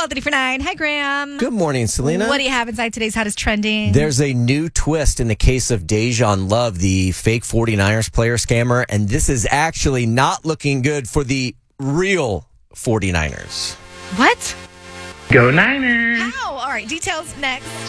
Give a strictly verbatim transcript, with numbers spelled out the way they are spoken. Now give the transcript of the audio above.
twelve thirty for nine. Hi, Graham. Good morning, Selena. What do you have inside today's hottest trending? There's a new twist in the case of Dejan Love, the fake 49ers player scammer, and this is actually not looking good for the real 49ers. What? Go Niners! How? All right, details next.